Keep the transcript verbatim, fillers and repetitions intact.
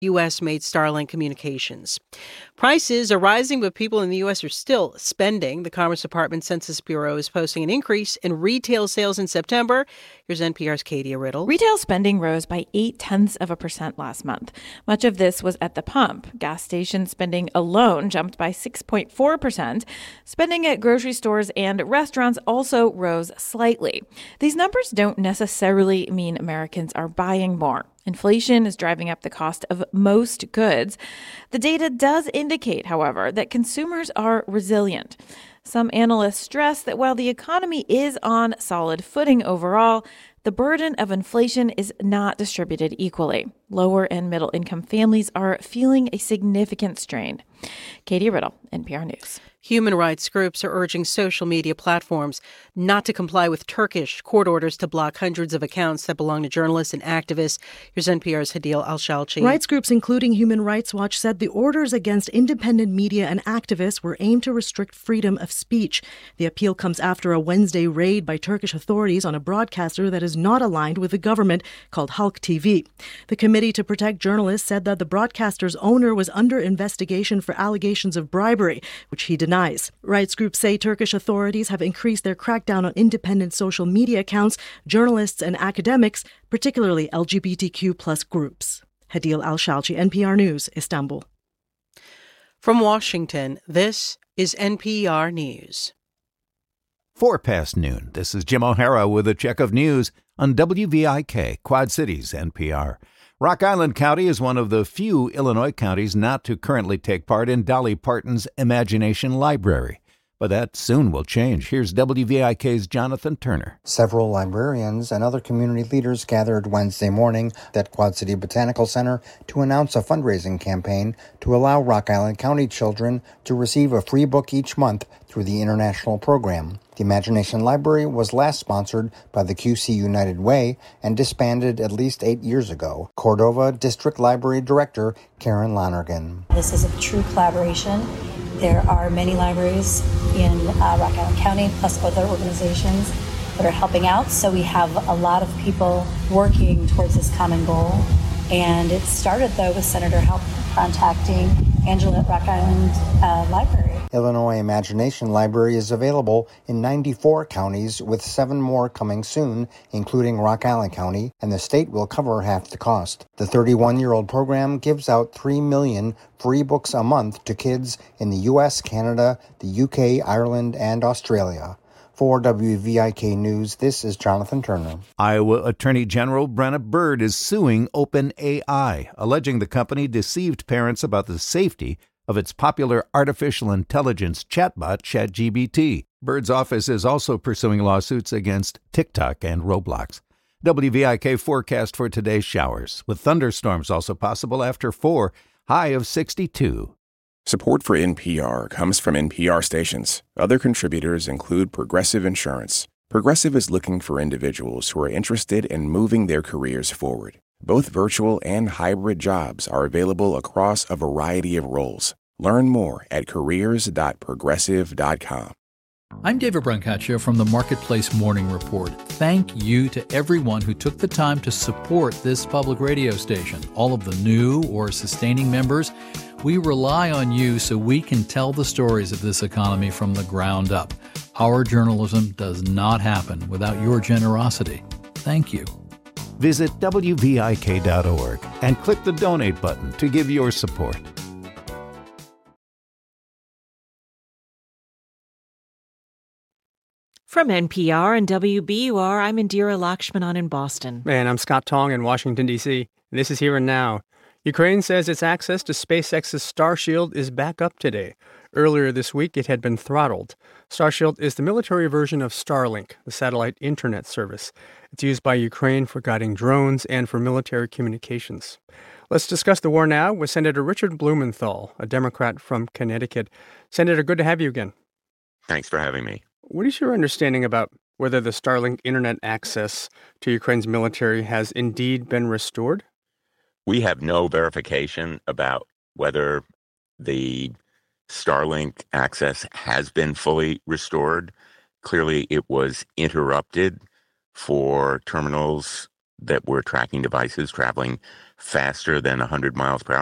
U S-made Starlink communications. Prices are rising, but people in the U S are still spending. The Commerce Department Census Bureau is posting an increase in retail sales in September. Here's N P R's Katie Riddle. Retail spending rose by eight tenths of a percent last month. Much of this was at the pump. Gas station spending alone jumped by six point four percent. Spending at grocery stores and restaurants also rose slightly. These numbers don't necessarily mean Americans are buying more. Inflation is driving up the cost of most goods. The data does indicate, however, that consumers are resilient. Some analysts stress that while the economy is on solid footing overall, the burden of inflation is not distributed equally. Lower and middle income families are feeling a significant strain. Katie Riddle, N P R News. Human rights groups are urging social media platforms not to comply with Turkish court orders to block hundreds of accounts that belong to journalists and activists. Here's N P R's Hadil Al-Shalchi. Rights groups, including Human Rights Watch, said the orders against independent media and activists were aimed to restrict freedom of speech. The appeal comes after a Wednesday raid by Turkish authorities on a broadcaster that is not aligned with the government called Halk T V. The Committee to Protect Journalists said that the broadcaster's owner was under investigation for allegations of bribery, which he denied. Rights groups say Turkish authorities have increased their crackdown on independent social media accounts, journalists and academics, particularly L G B T Q plus groups. Hadil Al-Shalchi, N P R News, Istanbul. From Washington, this is N P R News. Four past noon, this is Jim O'Hara with a check of news on W V I K, Quad Cities, N P R. Rock Island County is one of the few Illinois counties not to currently take part in Dolly Parton's Imagination Library. But that soon will change. Here's W V I K's Jonathan Turner. Several librarians and other community leaders gathered Wednesday morning at Quad City Botanical Center to announce a fundraising campaign to allow Rock Island County children to receive a free book each month through the international program. The Imagination Library was last sponsored by the Q C United Way and disbanded at least eight years ago. Cordova District Library Director Karen Lonergan. This is a true collaboration. There are many libraries in uh, Rock Island County, plus other organizations that are helping out. So we have a lot of people working towards this common goal. And it started, though, with Senator Help contacting Angela at Rock Island uh, Library. Illinois Imagination Library is available in ninety-four counties, with seven more coming soon, including Rock Island County, and the state will cover half the cost. The thirty-one-year-old program gives out three million free books a month to kids in the U S, Canada, the U K, Ireland, and Australia. For W V I K News, this is Jonathan Turner. Iowa Attorney General Brenna Bird is suing OpenAI, alleging the company deceived parents about the safety of its popular artificial intelligence chatbot, ChatGPT. Bird's office is also pursuing lawsuits against TikTok and Roblox. W V I K forecast for today's showers, with thunderstorms also possible after four, high of sixty-two. Support for N P R comes from N P R stations. Other contributors include Progressive Insurance. Progressive is looking for individuals who are interested in moving their careers forward. Both virtual and hybrid jobs are available across a variety of roles. Learn more at careers dot progressive dot com. I'm David Brancaccio from the Marketplace Morning Report. Thank you to everyone who took the time to support this public radio station. All of the new or sustaining members, we rely on you so we can tell the stories of this economy from the ground up. Our journalism does not happen without your generosity. Thank you. Visit W V I K dot org and click the donate button to give your support. From N P R and W B U R, I'm Indira Lakshmanan in Boston. And I'm Scott Tong in Washington, D C This is Here and Now. Ukraine says its access to SpaceX's Starshield is back up today. Earlier this week, it had been throttled. Starshield is the military version of Starlink, the satellite internet service. It's used by Ukraine for guiding drones and for military communications. Let's discuss the war now with Senator Richard Blumenthal, a Democrat from Connecticut. Senator, good to have you again. Thanks for having me. What is your understanding about whether the Starlink internet access to Ukraine's military has indeed been restored? We have no verification about whether the Starlink access has been fully restored. Clearly, it was interrupted for terminals that were tracking devices traveling faster than one hundred miles per hour.